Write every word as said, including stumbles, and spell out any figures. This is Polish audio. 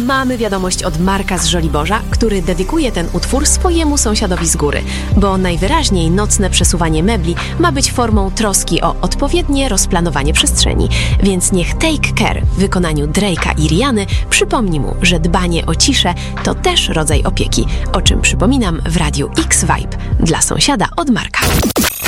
Mamy wiadomość od Marka z Żoliborza, który dedykuje ten utwór swojemu sąsiadowi z góry, bo najwyraźniej nocne przesuwanie mebli ma być formą troski o odpowiednie rozplanowanie przestrzeni, więc niech Take Care w wykonaniu Drake'a i Riany przypomni mu, że dbanie o ciszę to też rodzaj opieki, o czym przypominam w Radiu X Vibe dla sąsiada od Marka.